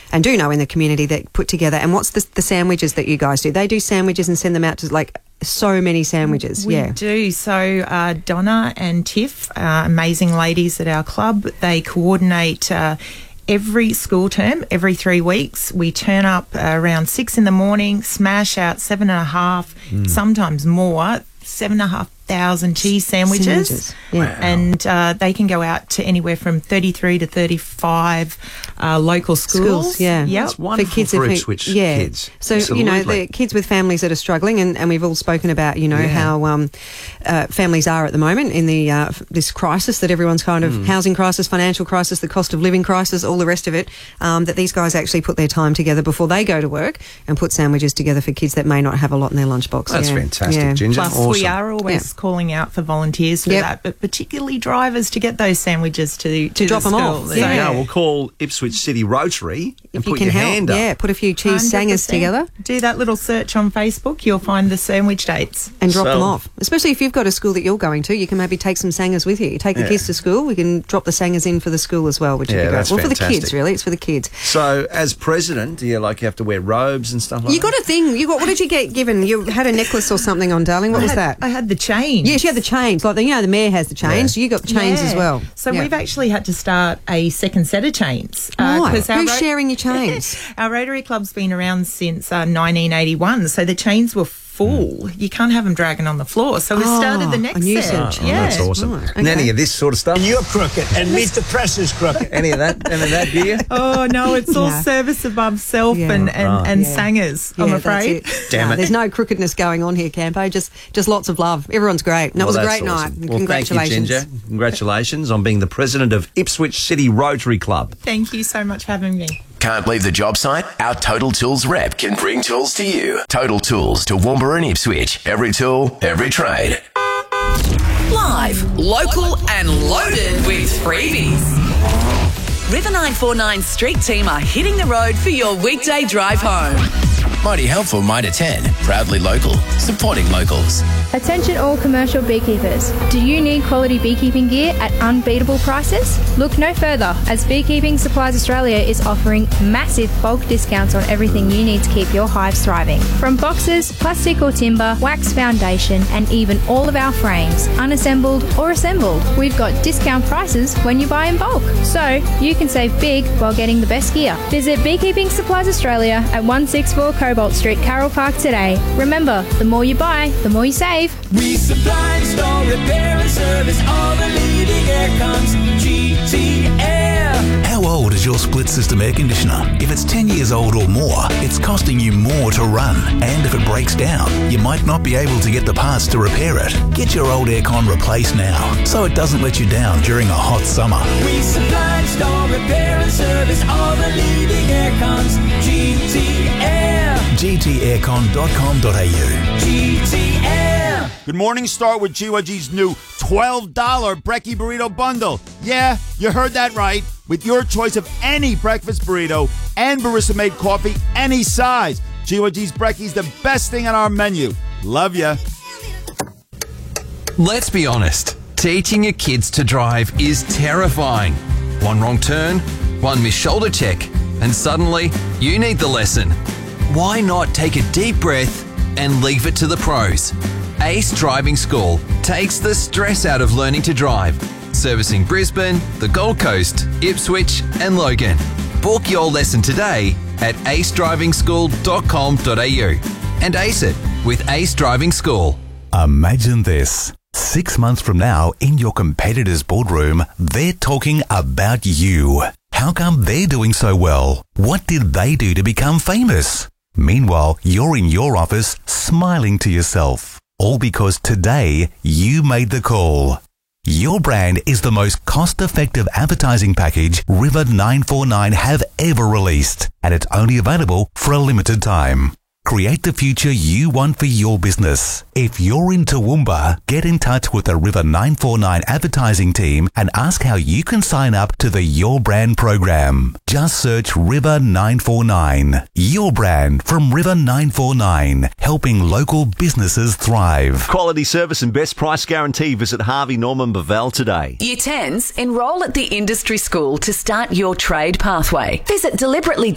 and do know in the community that put together. And what's the sandwiches that you guys do? They do sandwiches and send them out to like so many sandwiches. We do. So Donna and Tiff, amazing ladies at our club, they coordinate every school term, every 3 weeks. We turn up around 6 in the morning, smash out 7.5, sometimes more, 7,500 cheese sandwiches. Yeah. Wow. And they can go out to anywhere from 33 to 35 local schools. Yeah. Yep. That's wonderful for Ipswich kids. So, Absolutely. the kids with families that are struggling, and we've all spoken about, how families are at the moment in the this crisis that everyone's kind of, housing crisis, financial crisis, the cost of living crisis, all the rest of it, that these guys actually put their time together before they go to work and put sandwiches together for kids that may not have a lot in their lunchbox. That's fantastic, Ginger. Plus, awesome. we are always calling out for volunteers for that, but particularly drivers to get those sandwiches to drop the them schools. off. So now we'll call Ipswich City Rotary and If you put can your help, hand up. put a few cheese sangers 100%. together Do that little search on Facebook. You'll find the sandwich dates. and drop them So- off. Especially if you've got a school that you're going to, you can maybe take some sangers with you. You take the kids to school, we can drop the sangers in for the school as well, which would be great. that's Well, for the fantastic. kids, really. It's for the kids. So, as president, do you have to wear robes and stuff like You that? got a thing. What did you get given? You had a necklace or something on, darling. What was that? I had the chain. Yes, you had the chains. Like, the mayor has the chains. So you got the chains as well. So Yeah. we've actually had to start a second set of chains. Why? 'cause our Who's sharing your chains? Our Rotary Club's been around since 1981, so the chains were full. You can't have them dragging on the floor. So we started the next a new set. set. Oh, that's awesome. Right, And any okay. of this sort of stuff? You're crooked, and Mr. Press is crooked. Any of that? Any of that, do you? Oh, no, it's all Yeah. service above self Yeah. and Yeah. sangers, I'm Yeah, afraid. that's it. Damn it. There's no crookedness going on here, Campo. Just lots of love. Everyone's great. And it was a that's great awesome. night. Well, Congratulations. thank you, Ginger. Congratulations on being the president of Ipswich City Rotary Club. Thank you so much for having me. Can't leave the job site? Our Total Tools rep can bring tools to you. Total Tools to Toowoomba and Ipswich. Every tool, every trade. Live, local and loaded with freebies. River 949 Street Team are hitting the road for your weekday drive home. Mighty helpful, Mitre 10. Proudly local. Supporting locals. Attention all commercial beekeepers. Do you need quality beekeeping gear at unbeatable prices? Look no further, as Beekeeping Supplies Australia is offering massive bulk discounts on everything you need to keep your hives thriving. From boxes, plastic or timber, wax foundation, and even all of our frames, unassembled or assembled. We've got discount prices when you buy in bulk, so you can save big while getting the best gear. Visit Beekeeping Supplies Australia at 164 Cobalt Street, Carroll Park today. Remember, the more you buy, the more you save. We supply, install, repair, and service all the leading aircons. GT Air. How old is your split system air conditioner? If it's 10 years old or more, it's costing you more to run. And if it breaks down, you might not be able to get the parts to repair it. Get your old aircon replaced now, so it doesn't let you down during a hot summer. We supply, install, repair, and service all the leading aircons. GT Air. gtaircon.com.au. GT Air. Good morning. Start with GYG's new $12 Brekkie Burrito Bundle. Yeah, you heard that right. With your choice of any breakfast burrito and barista-made coffee, any size. GYG's Brekkie's the best thing on our menu. Love ya. Let's be honest. Teaching your kids to drive is terrifying. One wrong turn, one missed shoulder check, and suddenly you need the lesson. Why not take a deep breath and leave it to the pros? Ace Driving School takes the stress out of learning to drive, servicing Brisbane, the Gold Coast, Ipswich and Logan. Book your lesson today at acedrivingschool.com.au and ace it with Ace Driving School. Imagine this. 6 months from now, in your competitor's boardroom, they're talking about you. How come they're doing so well? What did they do to become famous? Meanwhile, you're in your office smiling to yourself. All because today you made the call. Your brand is the most cost-effective advertising package River 949 have ever released, and it's only available for a limited time. Create the future you want for your business. If you're in Toowoomba, get in touch with the River 949 advertising team and ask how you can sign up to the Your Brand program. Just search River 949. Your brand from River 949, helping local businesses thrive. Quality service and best price guarantee. Visit Harvey Norman Bavel today. Year 10s, enrol at the industry school to start your trade pathway. Visit deliberately